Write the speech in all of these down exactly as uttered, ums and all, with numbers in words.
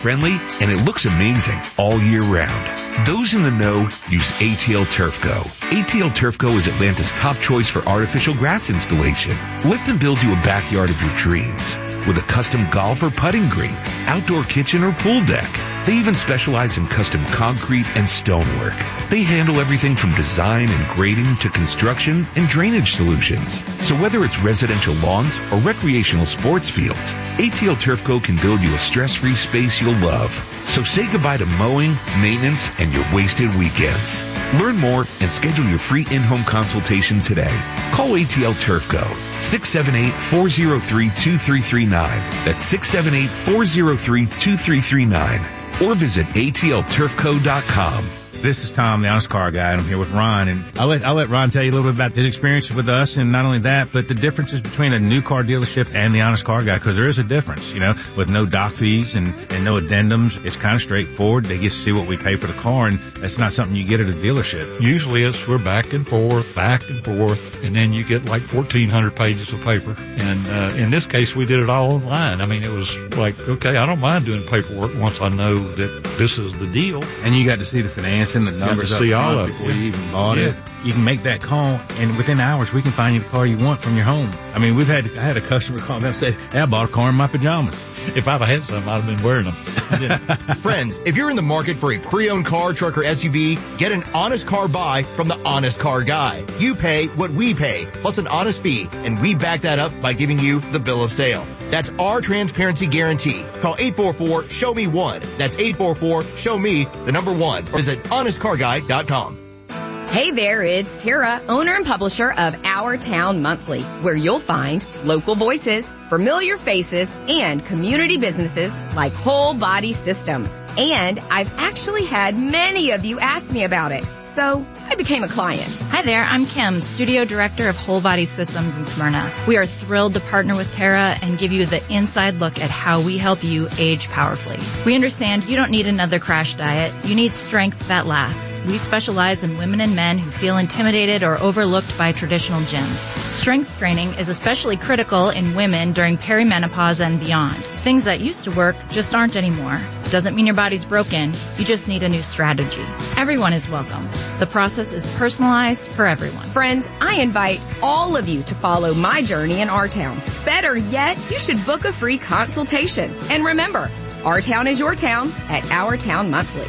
friendly, and it looks amazing all year round. Those in the know use A T L Turf Go. A T L Turf Go is Atlanta's top choice for artificial grass installation. Let them build you a backyard of your dreams with a custom golf or putting green, outdoor kitchen or pool deck. They even specialize in custom concrete and stonework. They handle everything from design and grading to construction and drainage solutions. So whether it's residential lawns or recreational sports fields, A T L Turf Go can build you a stress-free space you'll love. So say goodbye to mowing, maintenance, and your wasted weekends. Learn more and schedule your free in-home consultation today. Call A T L Turf Go, six seven eight, four oh three, two three three nine. That's six seven eight, four oh three, two three three nine. Or visit A T L turf co dot com. This is Tom, the Honest Car Guy, and I'm here with Ron. And I'll let, I'll let Ron tell you a little bit about his experience with us, and not only that, but the differences between a new car dealership and the Honest Car Guy, because there is a difference, you know, with no doc fees and, and no addendums. It's kind of straightforward. They get to see what we pay for the car, and that's not something you get at a dealership. Usually it's we're back and forth, back and forth, and then you get like fourteen hundred pages of paper. And uh, in this case, we did it all online. I mean, it was like, okay, I don't mind doing paperwork once I know that this is the deal. And you got to see the finance and the numbers to see all of it before you even bought yeah. it. You can make that call, and within hours, we can find you the car you want from your home. I mean, we've had, I had a customer call me and say, hey, I bought a car in my pajamas. If I'd have had some, I'd have been wearing them. Friends, if you're in the market for a pre-owned car, truck, or S U V, get an honest car buy from the Honest Car Guy. You pay what we pay, plus an honest fee, and we back that up by giving you the bill of sale. That's our transparency guarantee. Call eight four four, show me one. That's eight four four, show me the number one. Or visit honest car guy dot com. Hey there, it's Tara, owner and publisher of Our Town Monthly, where you'll find local voices, familiar faces, and community businesses like Whole Body Systems. And I've actually had many of you ask me about it, so I became a client. Hi there, I'm Kim, Studio Director of Whole Body Systems in Smyrna. We are thrilled to partner with Tara and give you the inside look at how we help you age powerfully. We understand you don't need another crash diet. You need strength that lasts. We specialize in women and men who feel intimidated or overlooked by traditional gyms. Strength training is especially critical in women during perimenopause and beyond. Things that used to work just aren't anymore. Doesn't mean your body's broken. You just need a new strategy. Everyone is welcome. The process is personalized for everyone. Friends, I invite all of you to follow my journey in Our Town. Better yet, you should book a free consultation. And remember, Our Town is your town at Our Town Monthly.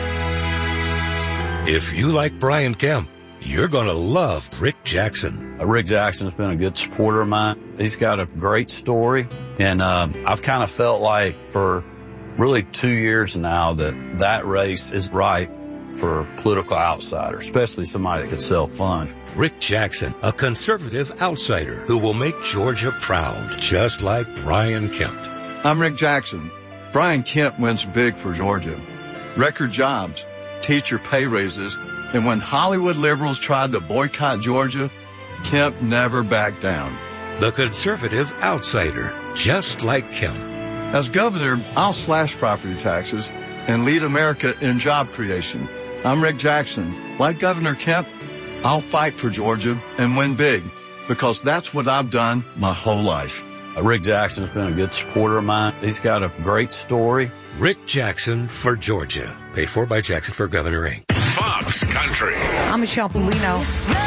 If you like Brian Kemp, you're going to love Rick Jackson. Uh, Rick Jackson's been a good supporter of mine. He's got a great story, and uh, I've kind of felt like for really two years now that that race is right for a political outsider, especially somebody that could sell fun. Rick Jackson, a conservative outsider who will make Georgia proud, just like Brian Kemp. I'm Rick Jackson. Brian Kemp wins big for Georgia. Record jobs, teacher pay raises, and when Hollywood liberals tried to boycott Georgia, Kemp never backed down. The conservative outsider, just like Kemp. As governor, I'll slash property taxes and lead America in job creation. I'm Rick Jackson. Like Governor Kemp, I'll fight for Georgia and win big, because that's what I've done my whole life. Uh, Rick Jackson's been a good supporter of mine. He's got a great story. Rick Jackson for Georgia. Paid for by Jackson for Governor Incorporated. Fox Country. I'm Michelle Polino.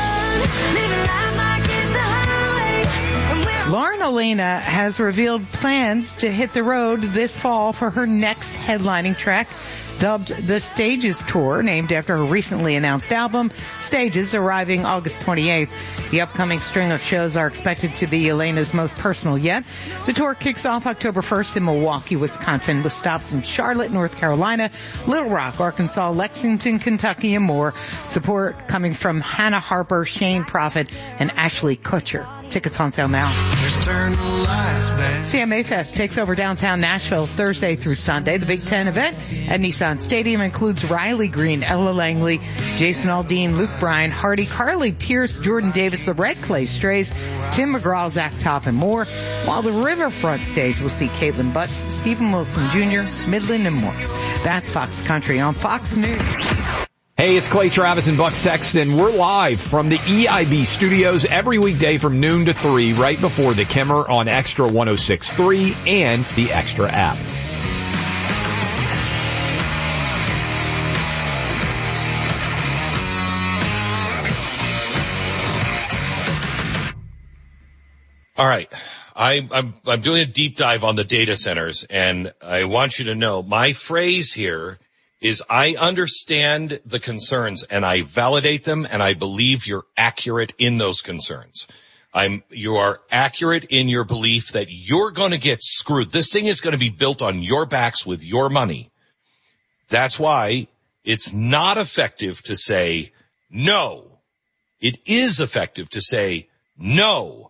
Lauren Elena has revealed plans to hit the road this fall for her next headlining track, dubbed the Stages Tour, named after her recently announced album, Stages, arriving August twenty-eighth. The upcoming string of shows are expected to be Elena's most personal yet. The tour kicks off October first in Milwaukee, Wisconsin, with stops in Charlotte, North Carolina, Little Rock, Arkansas, Lexington, Kentucky, and more. Support coming from Hannah Harper, Shane Prophet, and Ashley Kutcher. Tickets on sale now. C M A Fest takes over downtown Nashville Thursday through Sunday. The Big Ten event at Nissan Stadium includes Riley Green, Ella Langley, Jason Aldean, Luke Bryan, Hardy, Carly Pierce, Jordan Davis, the Red Clay Strays, Tim McGraw, Zach Top, and more. While the Riverfront stage will see Caitlin Butts, Stephen Wilson Junior, Midland, and more. That's Fox Country on Fox News. Hey, it's Clay Travis and Buck Sexton. We're live from the E I B studios every weekday from noon to three, right before the Kimmer on Extra one oh six point three and the Extra app. All right. I, I'm, I'm doing a deep dive on the data centers, and I want you to know my phrase here is I understand the concerns and I validate them, and I believe you're accurate in those concerns. I'm, you are accurate in your belief that you're going to get screwed. This thing is going to be built on your backs with your money. That's why it's not effective to say no. It is effective to say no.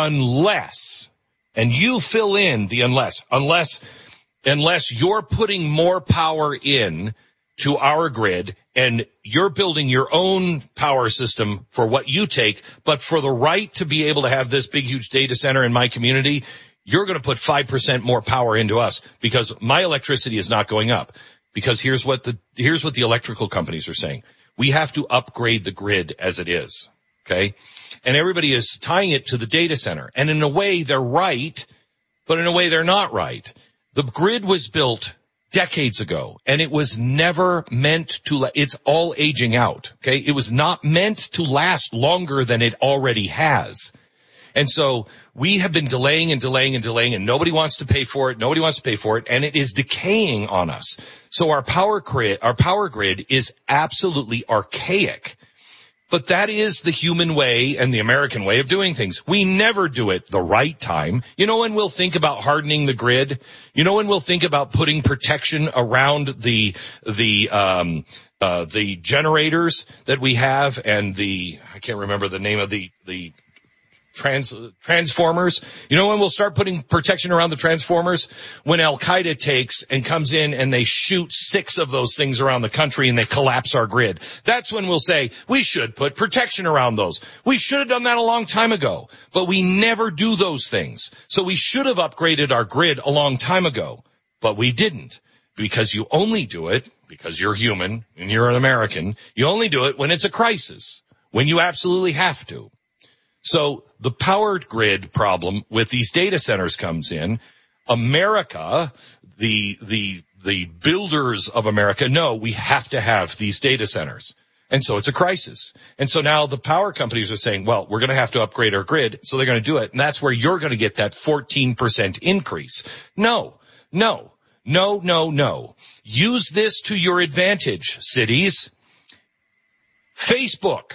Unless, and you fill in the unless, unless, unless you're putting more power in to our grid and you're building your own power system for what you take, but for the right to be able to have this big, huge data center in my community, you're going to put five percent more power into us because my electricity is not going up. Because here's what the, here's what the electrical companies are saying. We have to upgrade the grid as it is. Okay. And everybody is tying it to the data center. And in a way, they're right, but in a way, they're not right. The grid was built decades ago, and it was never meant to, la- it's all aging out. Okay. It was not meant to last longer than it already has. And so we have been delaying and delaying and delaying, and nobody wants to pay for it. Nobody wants to pay for it, and it is decaying on us. So our power grid, our power grid is absolutely archaic. But that is the human way and the American way of doing things. We never do it the right time. You know when we'll think about hardening the grid? You know when we'll think about putting protection around the, the, um, uh, the generators that we have and the, I can't remember the name of the, the, Trans, transformers. You know when we'll start putting protection around the transformers? When Al-Qaeda takes and comes in and they shoot six of those things around the country and they collapse our grid. That's when we'll say, we should put protection around those. We should have done that a long time ago, but we never do those things. So we should have upgraded our grid a long time ago, but we didn't. Because you only do it, because you're human and you're an American, you only do it when it's a crisis, when you absolutely have to. So the power grid problem with these data centers comes in. America, the, the, the builders of America know we have to have these data centers. And so it's a crisis. And so now the power companies are saying, well, we're going to have to upgrade our grid. So they're going to do it. And that's where you're going to get that fourteen percent increase. No, no, no, no, no. Use this to your advantage, cities. Facebook.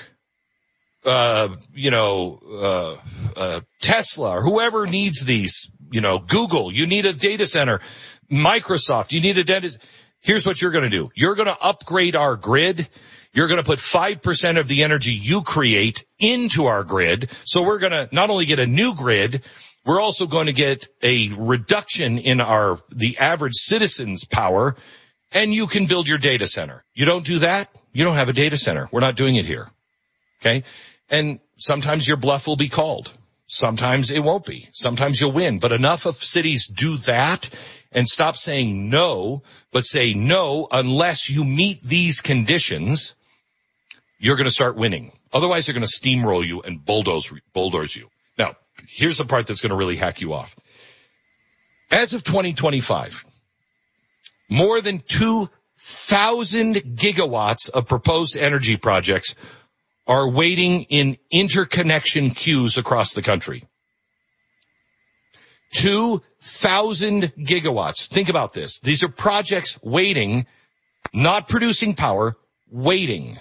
Uh, you know, uh, uh, Tesla or whoever needs these, you know, Google, you need a data center, Microsoft, you need a data. Here's what you're going to do. You're going to upgrade our grid. You're going to put five percent of the energy you create into our grid. So we're going to not only get a new grid, we're also going to get a reduction in our, the average citizen's power, and you can build your data center. You don't do that, you don't have a data center. We're not doing it here. Okay? And sometimes your bluff will be called. Sometimes it won't be. Sometimes you'll win. But enough of cities do that and stop saying no, but say no unless you meet these conditions, you're going to start winning. Otherwise, they're going to steamroll you and bulldoze, bulldoze you. Now, here's the part that's going to really hack you off. As of twenty twenty-five, more than two thousand gigawatts of proposed energy projects are waiting in interconnection queues across the country. two thousand gigawatts. Think about this. These are projects waiting, not producing power, waiting.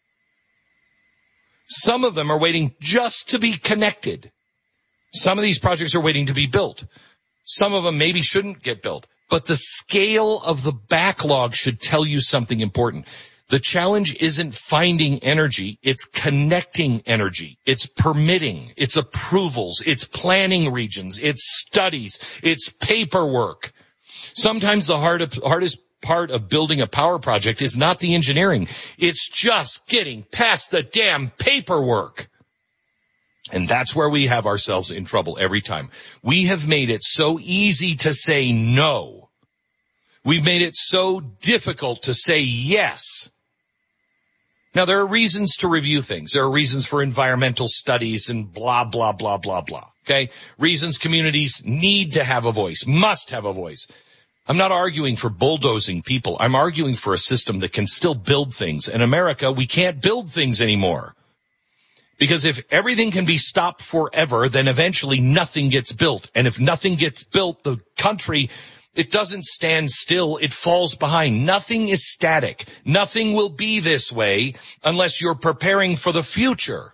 Some of them are waiting just to be connected. Some of these projects are waiting to be built. Some of them maybe shouldn't get built. But the scale of the backlog should tell you something important. The challenge isn't finding energy, it's connecting energy. It's permitting, it's approvals, it's planning regions, it's studies, it's paperwork. Sometimes the hard, hardest part of building a power project is not the engineering. It's just getting past the damn paperwork. And that's where we have ourselves in trouble every time. We have made it so easy to say no. We've made it so difficult to say yes. Now, there are reasons to review things. There are reasons for environmental studies and blah, blah, blah, blah, blah. Okay? Reasons communities need to have a voice, must have a voice. I'm not arguing for bulldozing people. I'm arguing for a system that can still build things. In America, we can't build things anymore. Because if everything can be stopped forever, then eventually nothing gets built. And if nothing gets built, the country, it doesn't stand still. It falls behind. Nothing is static. Nothing will be this way unless you're preparing for the future.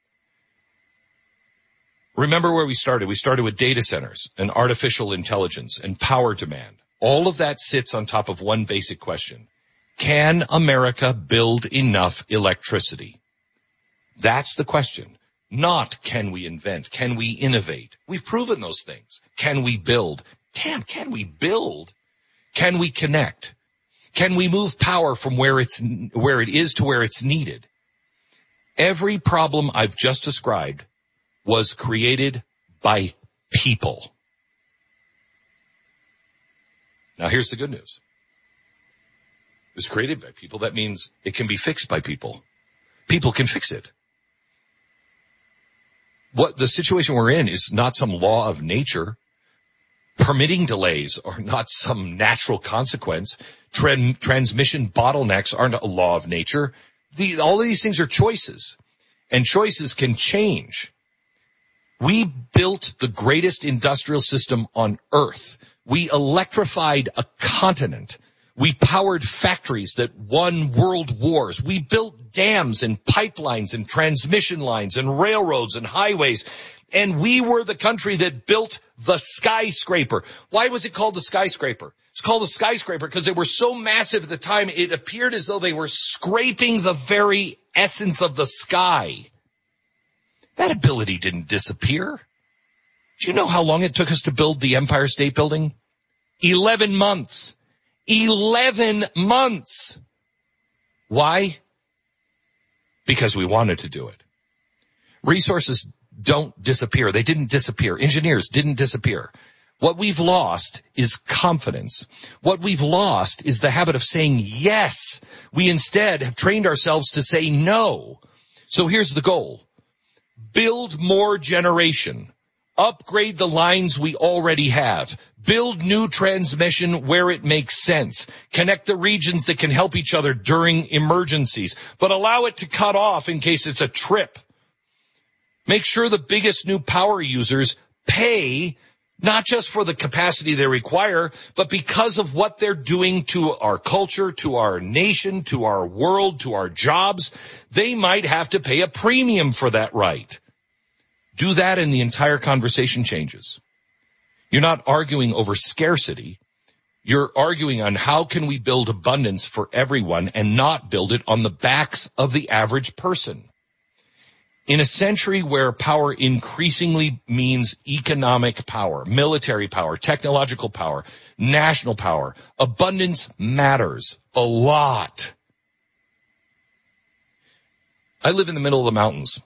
Remember where we started. We started with data centers and artificial intelligence and power demand. All of that sits on top of one basic question. Can America build enough electricity? That's the question. Not can we invent? Can we innovate? We've proven those things. Can we build? Damn, can we build? Can we connect? Can we move power from where it's, where it is to where it's needed? Every problem I've just described was created by people. Now here's the good news. It was created by people. That means it can be fixed by people. People can fix it. What the situation we're in is not some law of nature. Permitting delays are not some natural consequence. Tran- transmission bottlenecks aren't a law of nature. The, all of these things are choices, and choices can change. We built the greatest industrial system on earth. We electrified a continent. We powered factories that won world wars. We built dams and pipelines and transmission lines and railroads and highways. And we were the country that built the skyscraper. Why was it called the skyscraper? It's called the skyscraper because they were so massive at the time, it appeared as though they were scraping the very essence of the sky. That ability didn't disappear. Do you know how long it took us to build the Empire State Building? Eleven months. Eleven months. Why? Because we wanted to do it. Resources don't disappear. They didn't disappear. Engineers didn't disappear. What we've lost is confidence. What we've lost is the habit of saying yes. We instead have trained ourselves to say no. So here's the goal. Build more generation. Upgrade the lines we already have. Build new transmission where it makes sense. Connect the regions that can help each other during emergencies, but allow it to cut off in case it's a trip. Make sure the biggest new power users pay not just for the capacity they require, but because of what they're doing to our culture, to our nation, to our world, to our jobs. They might have to pay a premium for that right. Do that and the entire conversation changes. You're not arguing over scarcity. You're arguing on how can we build abundance for everyone and not build it on the backs of the average person. In a century where power increasingly means economic power, military power, technological power, national power, abundance matters a lot. I live in the middle of the mountains.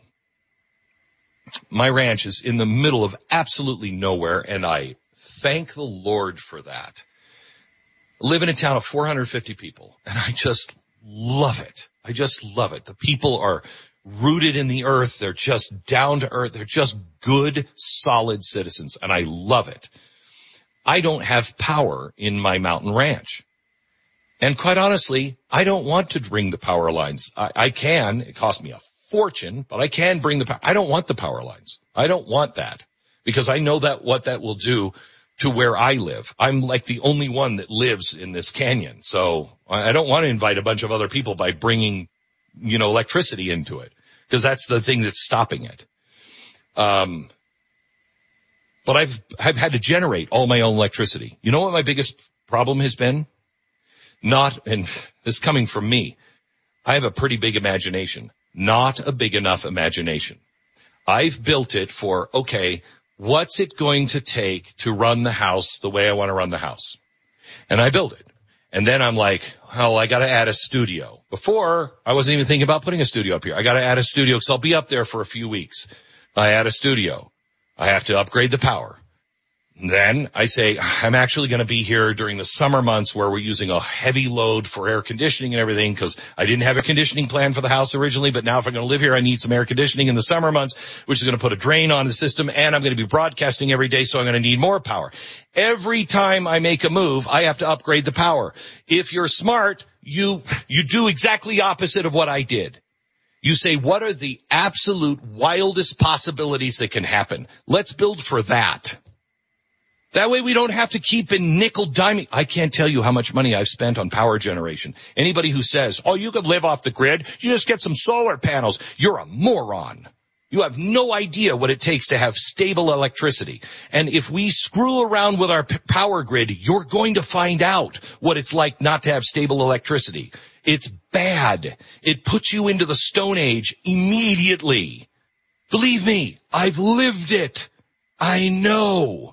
My ranch is in the middle of absolutely nowhere, and I thank the Lord for that. I live in a town of four hundred fifty people, and I just love it. I just love it. The people are rooted in the earth. They're just down to earth. They're just good, solid citizens, and I love it. I don't have power in my mountain ranch. And quite honestly, I don't want to bring the power lines. I, I can. It costs me a fortune, but I can bring the power. I don't want the power lines. I don't want that because I know that what that will do to where I live. I'm like the only one that lives in this canyon. So I don't want to invite a bunch of other people by bringing, you know, electricity into it because that's the thing that's stopping it. Um, but I've, I've had to generate all my own electricity. You know what my biggest problem has been? Not, and this is coming from me. I have a pretty big imagination. Not a big enough imagination. I've built it for, okay, what's it going to take to run the house the way I want to run the house? And I build it. And then I'm like, well, I got to add a studio. Before, I wasn't even thinking about putting a studio up here. I got to add a studio because I'll be up there for a few weeks. I add a studio. I have to upgrade the power. Then I say, I'm actually going to be here during the summer months where we're using a heavy load for air conditioning and everything because I didn't have a conditioning plan for the house originally, but now if I'm going to live here, I need some air conditioning in the summer months, which is going to put a drain on the system, and I'm going to be broadcasting every day, so I'm going to need more power. Every time I make a move, I have to upgrade the power. If you're smart, you, you do exactly opposite of what I did. You say, what are the absolute wildest possibilities that can happen? Let's build for that. That way we don't have to keep in nickel diming. I can't tell you how much money I've spent on power generation. Anybody who says, oh, you could live off the grid, you just get some solar panels, you're a moron. You have no idea what it takes to have stable electricity. And if we screw around with our p- power grid, you're going to find out what it's like not to have stable electricity. It's bad. It puts you into the Stone Age immediately. Believe me, I've lived it. I know.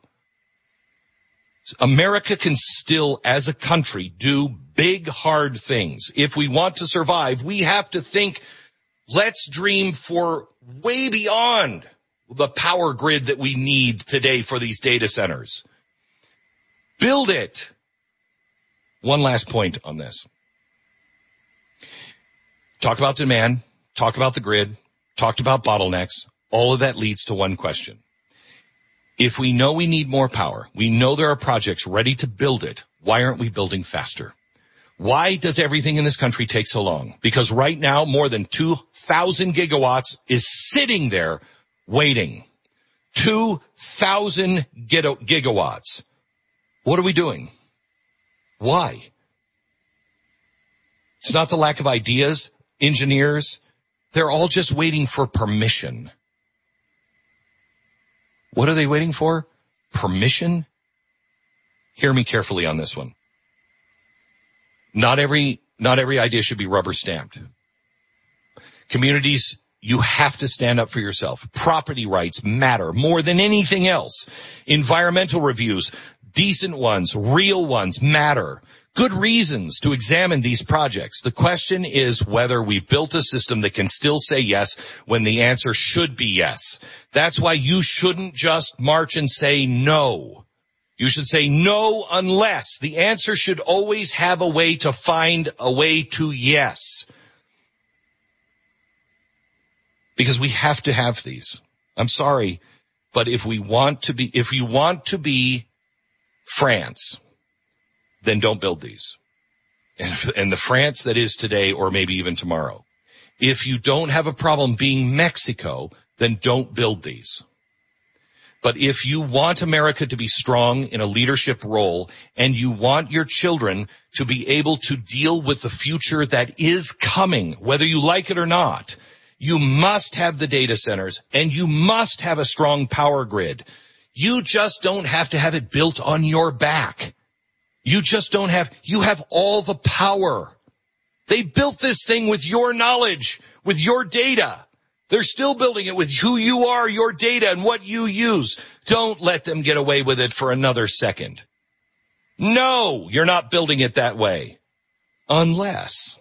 America can still, as a country, do big, hard things. If we want to survive, we have to think, let's dream for way beyond the power grid that we need today for these data centers. Build it. One last point on this. Talk about demand, talk about the grid, talked about bottlenecks. All of that leads to one question. If we know we need more power, we know there are projects ready to build it, why aren't we building faster? Why does everything in this country take so long? Because right now, more than two thousand gigawatts is sitting there waiting. two thousand gigawatts. What are we doing? Why? It's not the lack of ideas, engineers. They're all just waiting for permission. What are they waiting for? Permission? Hear me carefully on this one. Not every, not every idea should be rubber stamped. Communities, you have to stand up for yourself. Property rights matter more than anything else. Environmental reviews, decent ones, real ones matter. Good reasons to examine these projects. The question is whether we've built a system that can still say yes when the answer should be yes. That's why you shouldn't just march and say no. You should say no unless. The answer should always have a way to find a way to yes. Because we have to have these. I'm sorry, but if we want to be, if you want to be France, then don't build these. And, and the France that is today or maybe even tomorrow. If you don't have a problem being Mexico, then don't build these. But if you want America to be strong in a leadership role and you want your children to be able to deal with the future that is coming, whether you like it or not, you must have the data centers and you must have a strong power grid. You just don't have to have it built on your back. You just don't have, you have all the power. They built this thing with your knowledge, with your data. They're still building it with who you are, your data, and what you use. Don't let them get away with it for another second. No, you're not building it that way. Unless.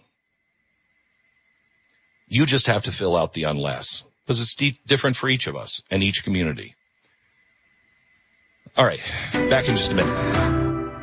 You just have to fill out the unless. Because it's de- different for each of us and each community. All right, back in just a minute.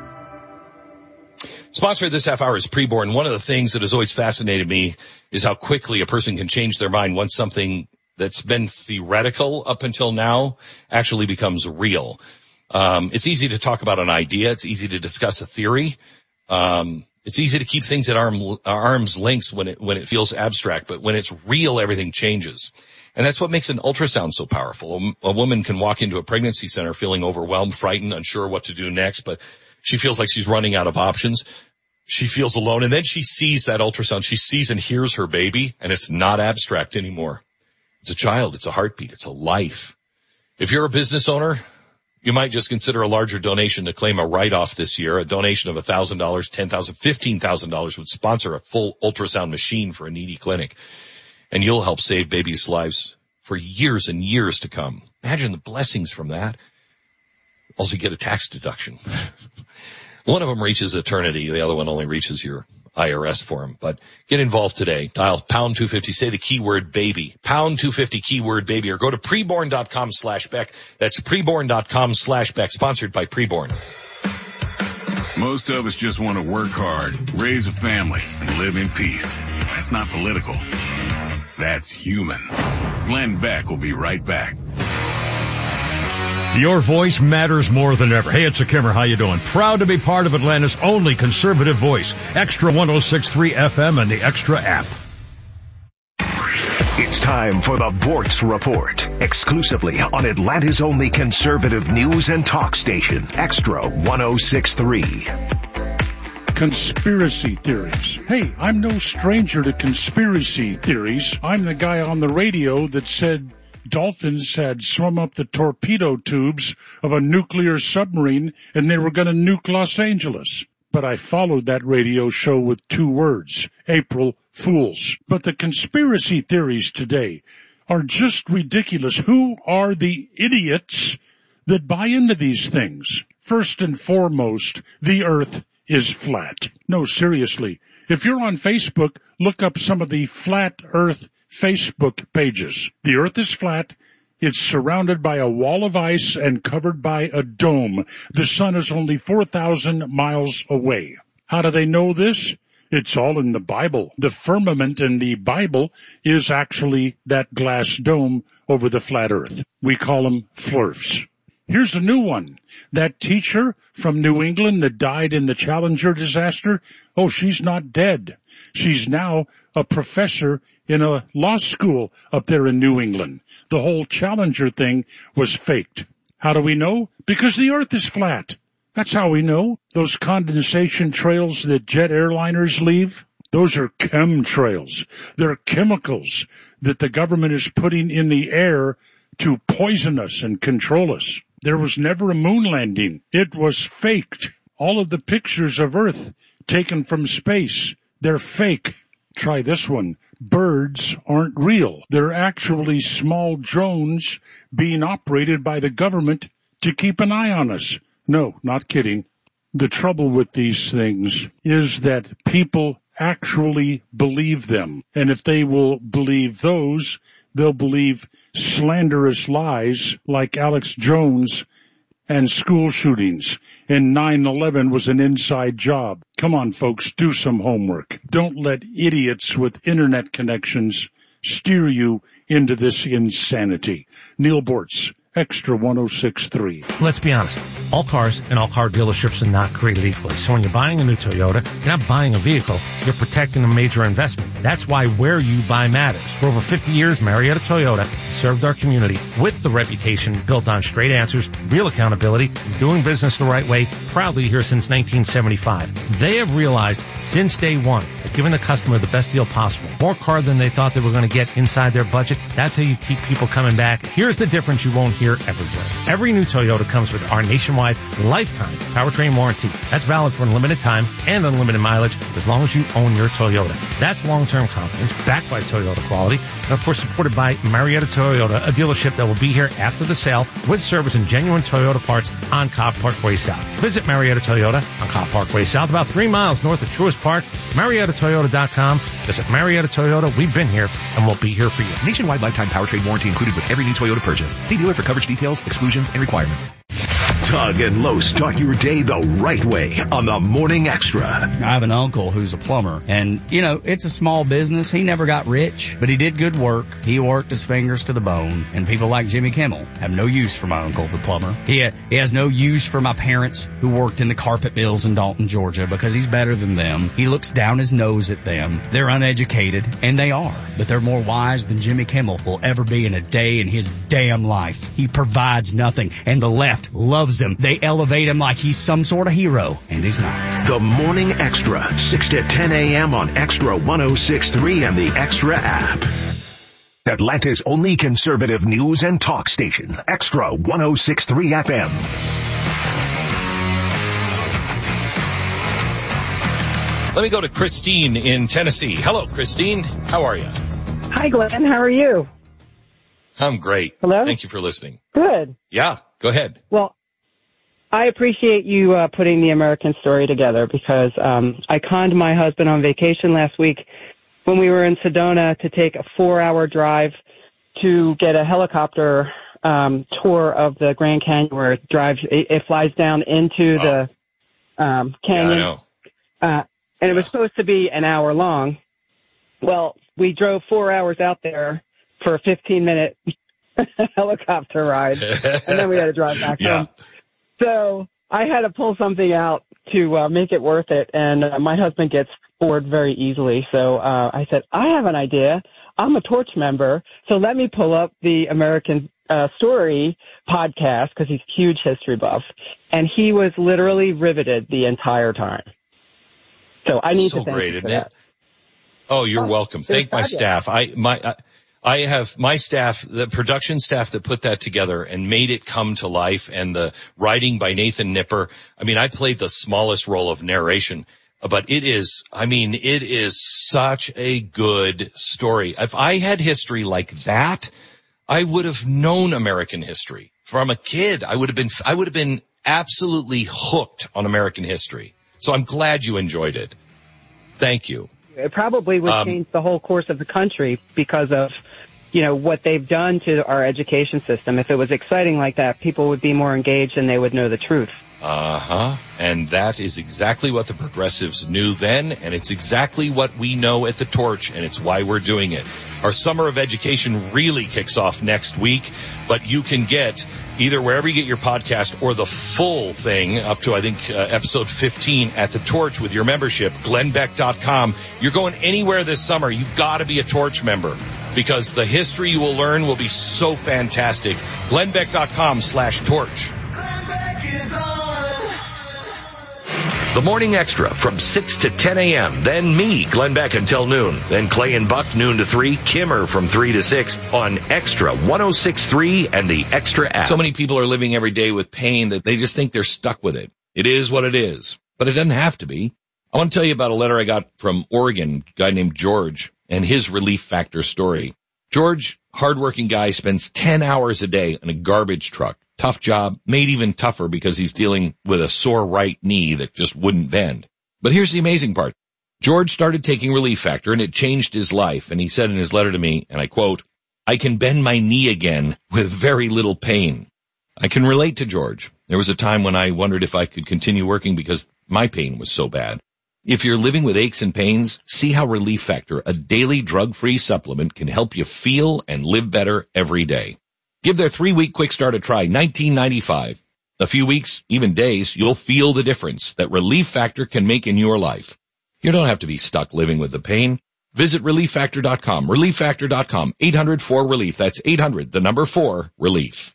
Sponsor of this half hour is Preborn. One of the things that has always fascinated me is how quickly a person can change their mind once something that's been theoretical up until now actually becomes real. Um, it's easy to talk about an idea. It's easy to discuss a theory. Um, it's easy to keep things at arm, arm's length when it, when it feels abstract, but when it's real, everything changes. And that's what makes an ultrasound so powerful. A, a woman can walk into a pregnancy center feeling overwhelmed, frightened, unsure what to do next, but she feels like she's running out of options. She feels alone, and then she sees that ultrasound. She sees and hears her baby, and it's not abstract anymore. It's a child. It's a heartbeat. It's a life. If you're a business owner, you might just consider a larger donation to claim a write-off this year. A donation of one thousand dollars, ten thousand dollars, fifteen thousand dollars would sponsor a full ultrasound machine for a needy clinic, and you'll help save babies' lives for years and years to come. Imagine the blessings from that. Also, you get a tax deduction. One of them reaches eternity. The other one only reaches your I R S form. But get involved today. Dial pound two fifty. Say the keyword baby. Pound two fifty keyword baby. Or go to preborn.com slash Beck. That's preborn.com slash Beck. Sponsored by Preborn. Most of us just want to work hard, raise a family, and live in peace. That's not political. That's human. Glenn Beck will be right back. Your voice matters more than ever. Hey, it's a Kimmer. How you doing? Proud to be part of Atlanta's only conservative voice. Extra one oh six point three F M and the Extra app. It's time for the Bortz Report, exclusively on Atlanta's only conservative news and talk station, Extra one oh six point three. Conspiracy theories. Hey, I'm no stranger to conspiracy theories. I'm the guy on the radio that said dolphins had swum up the torpedo tubes of a nuclear submarine and they were going to nuke Los Angeles. But I followed that radio show with two words, April Fools. But the conspiracy theories today are just ridiculous. Who are the idiots that buy into these things? First and foremost, the earth is flat. No, seriously. If you're on Facebook, look up some of the flat earth Facebook pages. The earth is flat. It's surrounded by a wall of ice and covered by a dome. The sun is only four thousand miles away. How do they know this? It's all in the Bible. The firmament in the Bible is actually that glass dome over the flat earth. We call them flurfs. Here's a new one. That teacher from New England that died in the Challenger disaster, oh, she's not dead. She's now a professor in a law school up there in New England. The whole Challenger thing was faked. How do we know? Because the earth is flat. That's how we know. Those condensation trails that jet airliners leave, those are chemtrails. They're chemicals that the government is putting in the air to poison us and control us. There was never a moon landing. It was faked. All of the pictures of Earth taken from space, they're fake. Try this one. Birds aren't real. They're actually small drones being operated by the government to keep an eye on us. No, not kidding. The trouble with these things is that people actually believe them. And if they will believe those, they'll believe slanderous lies like Alex Jones and school shootings, and nine eleven was an inside job. Come on, folks, do some homework. Don't let idiots with internet connections steer you into this insanity. Neil Bortz, Extra one oh six point three. Let's be honest. All cars and all car dealerships are not created equally. So when you're buying a new Toyota, you're not buying a vehicle. You're protecting a major investment. That's why where you buy matters. For over fifty years, Marietta Toyota served our community with the reputation built on straight answers, real accountability, doing business the right way, proudly here since nineteen seventy-five. They have realized since day one that giving the customer the best deal possible, more car than they thought they were going to get inside their budget, that's how you keep people coming back. Here's the difference you won't hear everywhere. Every new Toyota comes with our nationwide lifetime powertrain warranty. That's valid for unlimited time and unlimited mileage as long as you own your Toyota. That's long-term confidence backed by Toyota quality and, of course, supported by Marietta Toyota, a dealership that will be here after the sale with service and genuine Toyota parts on Cobb Parkway South. Visit Marietta Toyota on Cobb Parkway South, about three miles north of Truist Park. Marietta Toyota dot com. Visit Marietta Toyota. We've been here and we'll be here for you. Nationwide lifetime powertrain warranty included with every new Toyota purchase. See dealer for coverage details, exclusions, and requirements. Tug and Lowe start your day the right way on the Morning Extra. I have an uncle who's a plumber, and, you know, it's a small business. He never got rich, but he did good work. He worked his fingers to the bone, and people like Jimmy Kimmel have no use for my uncle, the plumber. He, ha- he has no use for my parents who worked in the carpet mills in Dalton, Georgia, because he's better than them. He looks down his nose at them. They're uneducated, and they are, but they're more wise than Jimmy Kimmel will ever be in a day in his damn life. He provides nothing, and the left loves him. They elevate him like he's some sort of hero, and he's not. The Morning Extra, six to ten a.m. on Extra one oh six point three and the Extra app. Atlanta's only conservative news and talk station, Extra one oh six point three F M. Let me go to Christine in Tennessee. Hello, Christine. How are you? Hi, Glenn. How are you? I'm great. Hello? Thank you for listening. Good. Yeah, go ahead. Well, I appreciate you uh, putting the American story together because um, I conned my husband on vacation last week when we were in Sedona to take a four-hour drive to get a helicopter um, tour of the Grand Canyon where it drives, it, it flies down into oh. the um, canyon. Yeah, I know. Uh, and it was supposed to be an hour long. Well, we drove four hours out there for a fifteen-minute helicopter ride, and then we had to drive back yeah. home. So I had to pull something out to uh, make it worth it, and uh, my husband gets bored very easily. So uh, I said, I have an idea. I'm a Torch member, so let me pull up the American uh, Story podcast because he's a huge history buff. And he was literally riveted the entire time. So I need so to thank great, you for isn't that. it? Oh, you're Oh, welcome. Thank my fabulous. staff. I my I, I have my staff, the production staff that put that together and made it come to life, and the writing by Nathan Nipper. I mean, I played the smallest role of narration, but it is, I mean, it is such a good story. If I had history like that, I would have known American history from a kid. I would have been, I would have been absolutely hooked on American history. So I'm glad you enjoyed it. Thank you. It probably would Um, change the whole course of the country because of, you know, what they've done to our education system. If it was exciting like that, people would be more engaged and they would know the truth. Uh-huh. And that is exactly what the progressives knew then, and it's exactly what we know at the Torch, and it's why we're doing it. Our summer of education really kicks off next week, but you can get either wherever you get your podcast or the full thing up to, I think, uh, episode fifteen at the Torch with your membership, glenn beck dot com. You're going anywhere this summer. You've got to be a Torch member because the history you will learn will be so fantastic. glenn beck dot com slash torch. The Morning Extra from six to ten a.m. Then me, Glenn Beck, until noon. Then Clay and Buck, noon to three. Kimmer from three to six on Extra one oh six point three and the Extra app. So many people are living every day with pain that they just think they're stuck with it. It is what it is, but it doesn't have to be. I want to tell you about a letter I got from Oregon, a guy named George, and his Relief Factor story. George, hardworking guy, spends ten hours a day in a garbage truck. Tough job, made even tougher because he's dealing with a sore right knee that just wouldn't bend. But here's the amazing part. George started taking Relief Factor and it changed his life. And he said in his letter to me, and I quote, "I can bend my knee again with very little pain." I can relate to George. There was a time when I wondered if I could continue working because my pain was so bad. If you're living with aches and pains, see how Relief Factor, a daily drug-free supplement, can help you feel and live better every day. Give their three-week quick start a try, nineteen ninety-five. A few weeks, even days, you'll feel the difference that Relief Factor can make in your life. You don't have to be stuck living with the pain. Visit relief factor dot com, relief factor dot com, eight hundred four relief. That's eight hundred, the number four, relief.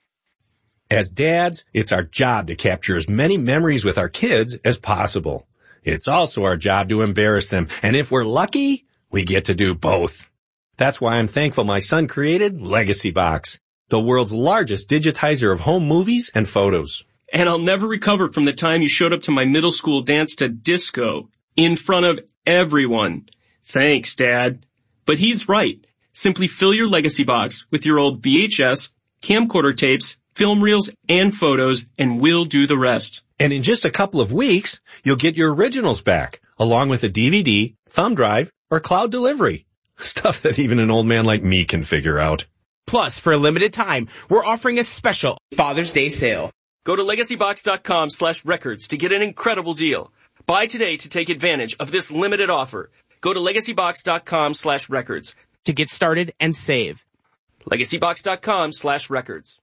As dads, it's our job to capture as many memories with our kids as possible. It's also our job to embarrass them, and if we're lucky, we get to do both. That's why I'm thankful my son created Legacy Box, the world's largest digitizer of home movies and photos. And I'll never recover from the time you showed up to my middle school dance to disco in front of everyone. Thanks, Dad. But he's right. Simply fill your Legacy Box with your old V H S, camcorder tapes, film reels, and photos, and we'll do the rest. And in just a couple of weeks, you'll get your originals back, along with a D V D, thumb drive, or cloud delivery. Stuff that even an old man like me can figure out. Plus, for a limited time, we're offering a special Father's Day sale. Go to legacy box dot com slash records to get an incredible deal. Buy today to take advantage of this limited offer. Go to legacy box dot com slash records to get started and save. legacy box dot com slash records.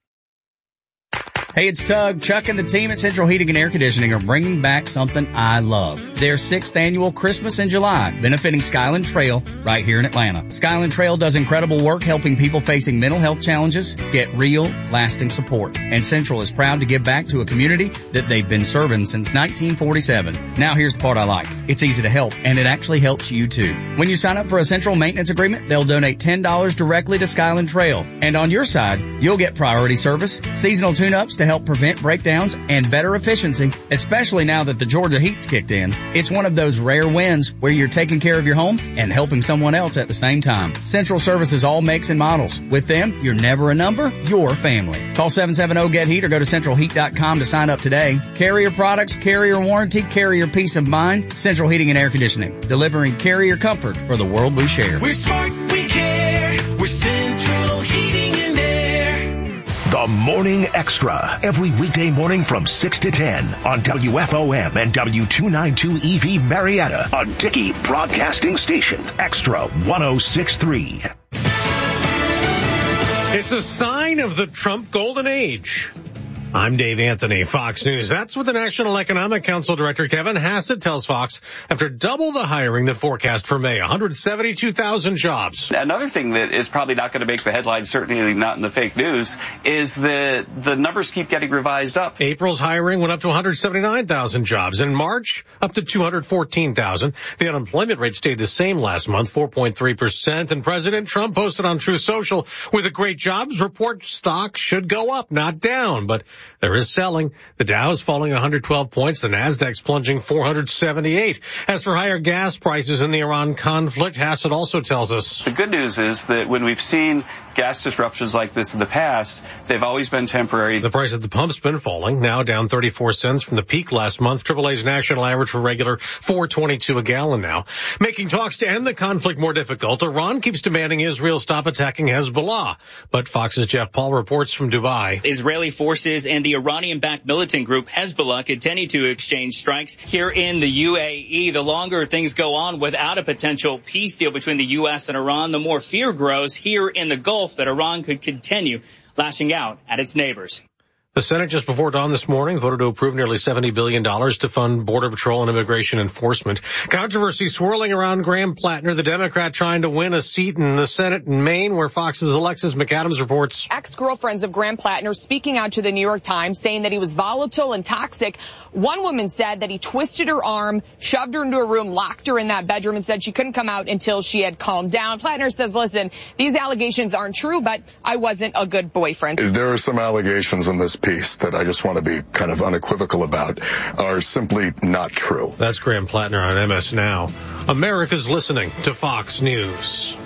Hey, it's Tug. Chuck and the team at Central Heating and Air Conditioning are bringing back something I love. Their sixth annual Christmas in July, benefiting Skyland Trail right here in Atlanta. Skyland Trail does incredible work helping people facing mental health challenges get real, lasting support. And Central is proud to give back to a community that they've been serving since nineteen forty-seven. Now here's the part I like. It's easy to help, and it actually helps you too. When you sign up for a Central maintenance agreement, they'll donate ten dollars directly to Skyland Trail. And on your side, you'll get priority service, seasonal tune-ups to help prevent breakdowns, and better efficiency, especially now that the Georgia heat's kicked in. It's one of those rare wins where you're taking care of your home and helping someone else at the same time. Central services all makes and models. With them, you're never a number, you're family. Call seven seven zero, get heat or go to central heat dot com to sign up today. Carrier products, carrier warranty, carrier peace of mind. Central Heating and Air Conditioning, delivering carrier comfort for the world we share. We're smart, we care. We're Central Heating and Air. The Morning Extra, every weekday morning from six to ten on W F O M and W two ninety-two E V Marietta, a Dickey Broadcasting Station, Extra one oh six point three. It's a sign of the Trump golden age. I'm Dave Anthony, Fox News. That's what the National Economic Council Director Kevin Hassett tells Fox after double the hiring than forecast for May, one hundred seventy-two thousand jobs. Another thing that is probably not going to make the headlines, certainly not in the fake news, is that the numbers keep getting revised up. April's hiring went up to one hundred seventy-nine thousand jobs. In March, up to two hundred fourteen thousand. The unemployment rate stayed the same last month, four point three percent. And President Trump posted on Truth Social, with a great jobs report, stock should go up, not down. But there is selling. The Dow is falling one hundred twelve points. The Nasdaq's plunging four hundred seventy-eight. As for higher gas prices in the Iran conflict, Hassett also tells us. The good news is that when we've seen gas disruptions like this in the past, they've always been temporary. The price at the pump's been falling, now down thirty-four cents from the peak last month. triple A's national average for regular four twenty-two a gallon now. Making talks to end the conflict more difficult, Iran keeps demanding Israel stop attacking Hezbollah. But Fox's Jeff Paul reports from Dubai. Israeli forces and the Iranian-backed militant group Hezbollah continue to exchange strikes here in the U A E. The longer things go on without a potential peace deal between the U S and Iran, the more fear grows here in the Gulf that Iran could continue lashing out at its neighbors. The Senate just before dawn this morning voted to approve nearly seventy billion dollars to fund Border Patrol and immigration enforcement. Controversy swirling around Graham Plattner, the Democrat trying to win a seat in the Senate in Maine, where Fox's Alexis McAdams reports. Ex-girlfriends of Graham Plattner speaking out to the New York Times, saying that he was volatile and toxic. One woman said that he twisted her arm, shoved her into a room, locked her in that bedroom, and said she couldn't come out until she had calmed down. Plattner says, listen, these allegations aren't true, but I wasn't a good boyfriend. There are some allegations in this piece that I just want to be kind of unequivocal about are simply not true. That's Graham Plattner on M S Now. America's listening to Fox News.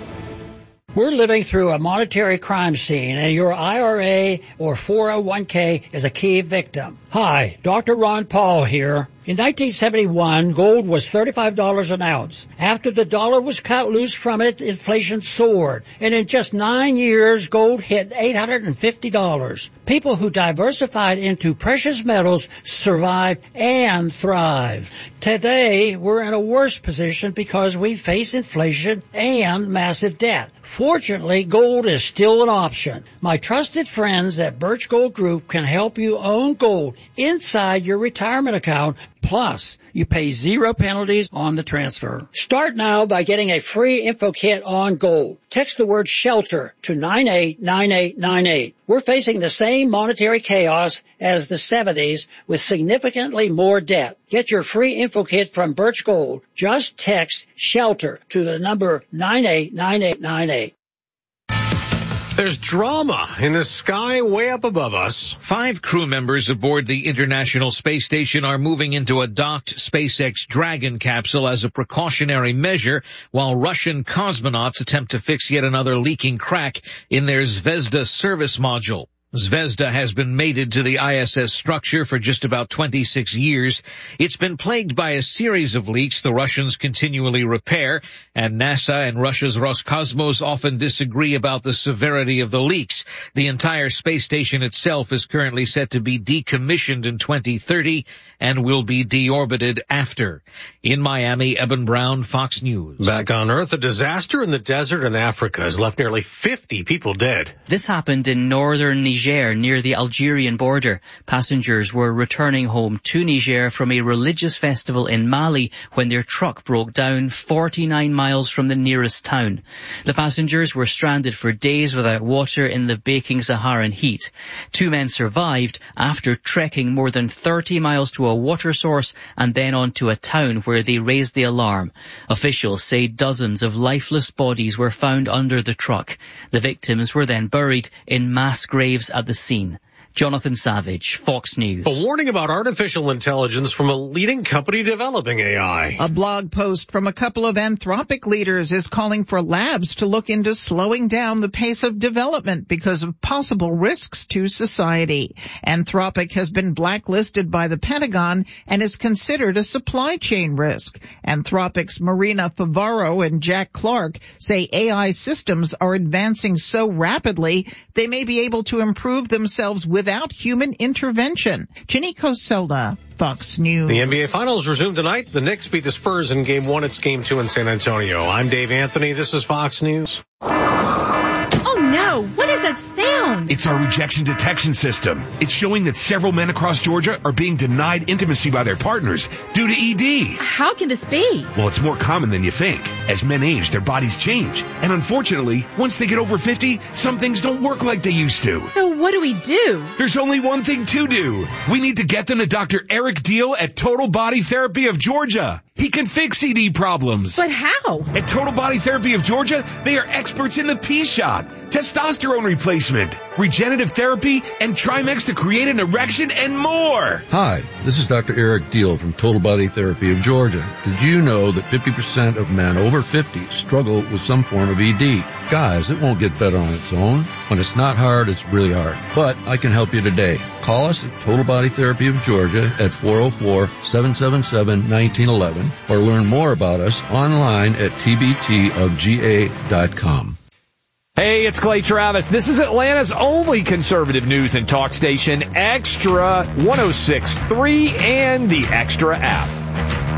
We're living through a monetary crime scene, and your I R A or four oh one k is a key victim. Hi, Doctor Ron Paul here. In nineteen seventy-one, gold was thirty-five dollars an ounce. After the dollar was cut loose from it, inflation soared. And in just nine years, gold hit eight hundred fifty dollars. People who diversified into precious metals survived and thrived. Today, we're in a worse position because we face inflation and massive debt. Fortunately, gold is still an option. My trusted friends at Birch Gold Group can help you own gold inside your retirement account. Plus, you pay zero penalties on the transfer. Start now by getting a free info kit on gold. Text the word SHELTER to nine eight nine eight nine eight. We're facing the same monetary chaos as the seventies with significantly more debt. Get your free info kit from Birch Gold. Just text SHELTER to the number nine eight nine eight nine eight. There's drama in the sky way up above us. Five crew members aboard the International Space Station are moving into a docked SpaceX Dragon capsule as a precautionary measure, while Russian cosmonauts attempt to fix yet another leaking crack in their Zvezda service module. Zvezda has been mated to the I S S structure for just about twenty-six years. It's been plagued by a series of leaks the Russians continually repair, and NASA and Russia's Roscosmos often disagree about the severity of the leaks. The entire space station itself is currently set to be decommissioned in twenty thirty and will be deorbited after. In Miami, Eben Brown, Fox News. Back on Earth, a disaster in the desert in Africa has left nearly fifty people dead. This happened in northern Niger. Niger, near the Algerian border. Passengers were returning home to Niger from a religious festival in Mali when their truck broke down forty-nine miles from the nearest town. The passengers were stranded for days without water in the baking Saharan heat. Two men survived after trekking more than thirty miles to a water source and then onto a town where they raised the alarm. Officials say dozens of lifeless bodies were found under the truck. The victims were then buried in mass graves at the scene. Jonathan Savage, Fox News. A warning about artificial intelligence from a leading company developing A I. A blog post from a couple of Anthropic leaders is calling for labs to look into slowing down the pace of development because of possible risks to society. Anthropic has been blacklisted by the Pentagon and is considered a supply chain risk. Anthropic's Marina Favaro and Jack Clark say A I systems are advancing so rapidly they may be able to improve themselves without human intervention. Janiko Selda, Fox News. The N B A Finals resume tonight. The Knicks beat the Spurs in Game one. It's Game two in San Antonio. I'm Dave Anthony. This is Fox News. Oh no, what is that sound? wrong? It's our rejection detection system. It's showing that several men across Georgia are being denied intimacy by their partners due to E D. How can this be? Well, it's more common than you think. As men age, their bodies change. And unfortunately, once they get over fifty, some things don't work like they used to. So what do we do? There's only one thing to do. We need to get them to Doctor Eric Deal at Total Body Therapy of Georgia. He can fix E D problems. But how? At Total Body Therapy of Georgia, they are experts in the P-shot, testosterone replacement, regenerative therapy, and Trimex to create an erection and more. Hi, this is Doctor Eric Deal from Total Body Therapy of Georgia. Did you know that fifty percent of men over fifty struggle with some form of E D? Guys, it won't get better on its own. When it's not hard, it's really hard. But I can help you today. Call us at Total Body Therapy of Georgia at four oh four, seven seven seven, one nine one one or learn more about us online at T B T of G A dot com. Hey, it's Clay Travis. This is Atlanta's only conservative news and talk station, Extra one oh six point three and the Extra app.